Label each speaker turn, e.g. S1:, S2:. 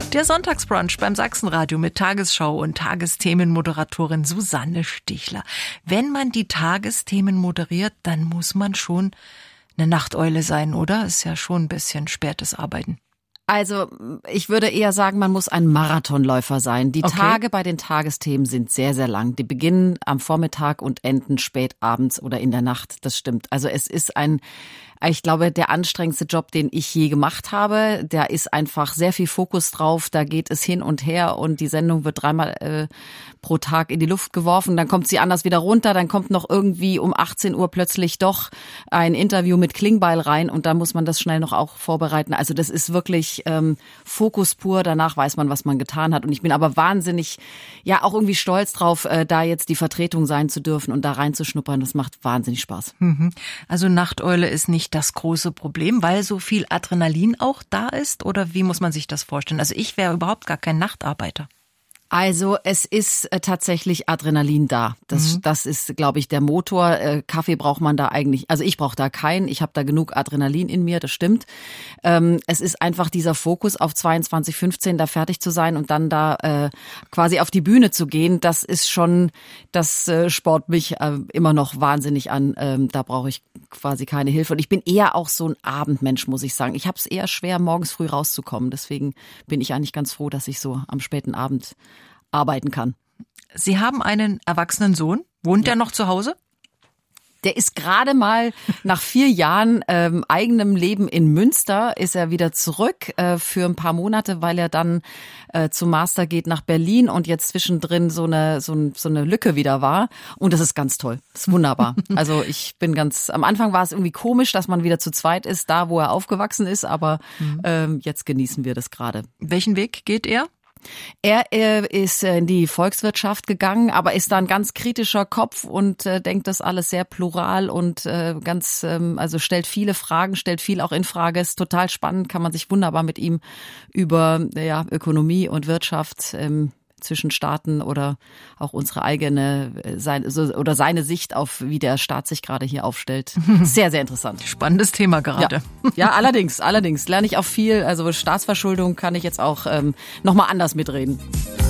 S1: Der Sonntagsbrunch beim Sachsenradio mit Tagesschau und Tagesthemenmoderatorin Susanne Stichler. Wenn man die Tagesthemen moderiert, dann muss man schon eine Nachteule sein, oder? Ist ja schon ein bisschen spätes Arbeiten.
S2: Also ich würde eher sagen, man muss ein Marathonläufer sein. Die Tage bei den Tagesthemen sind sehr, sehr lang. Die beginnen am Vormittag und enden spät abends oder in der Nacht. Das stimmt. Also es ist ich glaube, der anstrengendste Job, den ich je gemacht habe. Da ist einfach sehr viel Fokus drauf. Da geht es hin und her und die Sendung wird 3-mal pro Tag in die Luft geworfen. Dann kommt sie anders wieder runter. Dann kommt noch irgendwie um 18 Uhr plötzlich doch ein Interview mit Klingbeil rein und da muss man das schnell noch auch vorbereiten. Also das ist wirklich Fokus pur. Danach weiß man, was man getan hat. Und ich bin aber wahnsinnig, ja auch irgendwie stolz drauf, da jetzt die Vertretung sein zu dürfen und da reinzuschnuppern. Das macht wahnsinnig Spaß.
S1: Also Nachteule ist nicht das große Problem, weil so viel Adrenalin auch da ist? Oder wie muss man sich das vorstellen? Also ich wäre überhaupt gar kein Nachtarbeiter.
S2: Also es ist tatsächlich Adrenalin da. Das ist, glaube ich, der Motor. Kaffee braucht man da eigentlich, also ich brauche da keinen. Ich habe da genug Adrenalin in mir, das stimmt. Es ist einfach dieser Fokus auf 22:15 da fertig zu sein und dann da quasi auf die Bühne zu gehen. Das ist schon, das spornt mich immer noch wahnsinnig an. Da brauche ich quasi keine Hilfe. Und ich bin eher auch so ein Abendmensch, muss ich sagen. Ich habe es eher schwer, morgens früh rauszukommen. Deswegen bin ich eigentlich ganz froh, dass ich so am späten Abend arbeiten kann.
S1: Sie haben einen erwachsenen Sohn. Wohnt der noch zu Hause?
S2: Der ist gerade mal nach 4 Jahren eigenem Leben in Münster, ist er wieder zurück für ein paar Monate, weil er dann zum Master geht nach Berlin und jetzt zwischendrin so eine Lücke wieder war. Und das ist ganz toll. Das ist wunderbar. Also ich bin am Anfang war es irgendwie komisch, dass man wieder zu zweit ist, da wo er aufgewachsen ist, aber jetzt genießen wir das gerade.
S1: Welchen Weg geht er?
S2: Er ist in die Volkswirtschaft gegangen, aber ist da ein ganz kritischer Kopf und denkt das alles sehr plural und also stellt viele Fragen, stellt viel auch in Frage. Ist total spannend, kann man sich wunderbar mit ihm über Ökonomie und Wirtschaft zwischen Staaten oder auch unsere eigene seine Sicht auf, wie der Staat sich gerade hier aufstellt. Sehr, sehr interessant.
S1: Spannendes Thema gerade.
S2: Ja, allerdings lerne ich auch viel. Also Staatsverschuldung kann ich jetzt auch nochmal anders mitreden.